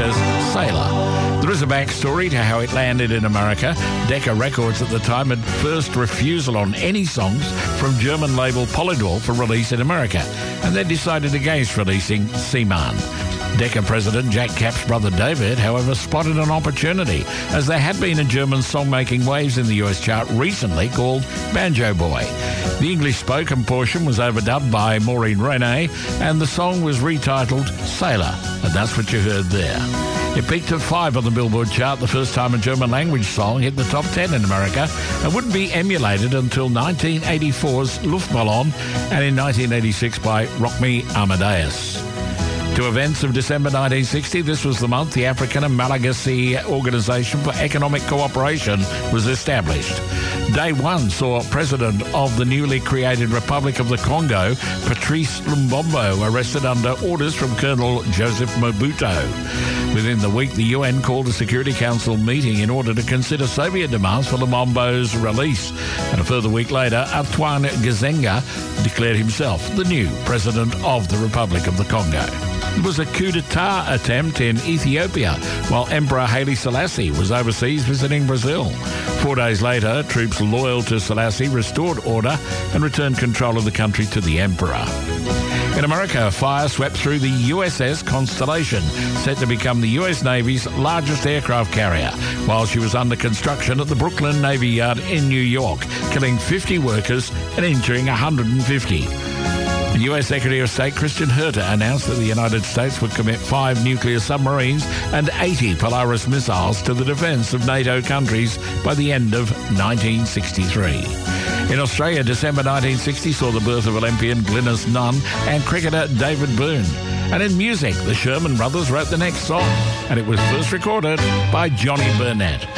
as Sailor. There is a backstory to how it landed in America. Decca Records at the time had first refusal on any songs from German label Polydor for release in America, and they decided against releasing Seemann. Decca president Jack Kapp's brother David, however, spotted an opportunity, as there had been a German song making waves in the US chart recently called Banjo Boy. The English-spoken portion was overdubbed by Maureen Renee, and the song was retitled Sailor, and that's what you heard there. It peaked at 5 on the Billboard chart, the first time a German-language song hit the top 10 in America, and wouldn't be emulated until 1984's Luftballon, and in 1986 by Rock Me Amadeus. To events of December 1960, this was the month the African and Malagasy Organization for Economic Cooperation was established. Day one saw President of the newly created Republic of the Congo, Patrice Lumbombo, arrested under orders from Colonel Joseph Mobutu. Within the week, the UN called a Security Council meeting in order to consider Soviet demands for Lumbombo's release. And a further week later, Antoine Gizenga declared himself the new President of the Republic of the Congo. There was a coup d'etat attempt in Ethiopia while Emperor Haile Selassie was overseas visiting Brazil. 4 days later, troops loyal to Selassie restored order and returned control of the country to the emperor. In America, a fire swept through the USS Constellation, set to become the US Navy's largest aircraft carrier, while she was under construction at the Brooklyn Navy Yard in New York, killing 50 workers and injuring 150. The U.S. Secretary of State Christian Herter announced that the United States would commit 5 nuclear submarines and 80 Polaris missiles to the defence of NATO countries by the end of 1963. In Australia, December 1960 saw the birth of Olympian Glynis Nunn and cricketer David Boone. And in music, the Sherman Brothers wrote the next song, and it was first recorded by Johnny Burnett.